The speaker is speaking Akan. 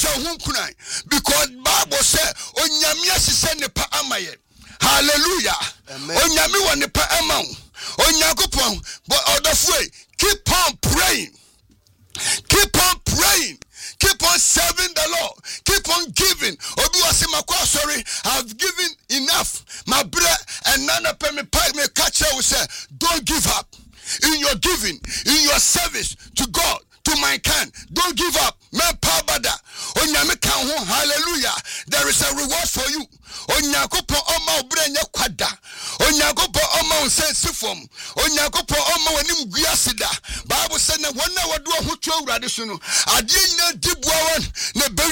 hunkunai because Bible say onyame asise ne pa amaye. Hallelujah. Onyame won ne pa ama wo. Onyankopon but odafue keep on praying. Keep on praying. Keep on serving the Lord. Keep on giving. Sorry, I've given enough. My bread and nana pay me catcher will say, don't give up in your giving, in your service to God, to mankind. Don't give up. Hallelujah. There is a reward for you. Onyakopo oma obrenya kwada. Onyakopo oma onsensifom. Onyakopo oma wanim guasida. Bible said na wona wadu ho twa urade so no. Ade nyina dibua won na